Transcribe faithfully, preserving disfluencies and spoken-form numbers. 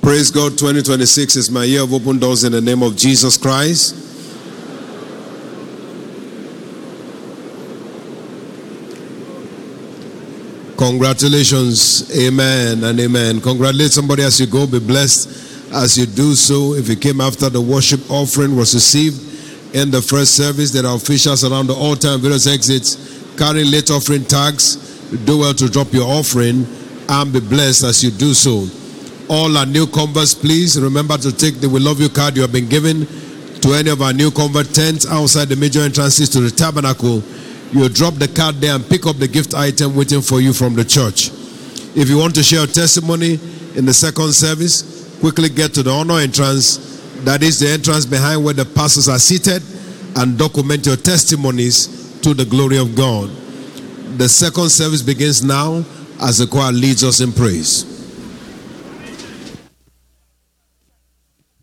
Praise God. twenty twenty-six is my year of open doors in the name of Jesus Christ. Congratulations. Amen and amen. Congratulate somebody as you go. Be blessed as you do so. If you came after the worship offering was received in the first service, there are officials around the altar and various exits carrying late offering tags. Do well to drop your offering and be blessed as you do so. All our new converts, please remember to take the We Love You card you have been given to any of our new convert tents outside the major entrances to the tabernacle. You drop the card there and pick up the gift item waiting for you from the church. If you want to share a testimony in the second service, quickly get to the honor entrance. That is the entrance behind where the pastors are seated, and document your testimonies to the glory of God. The second service begins now as the choir leads us in praise.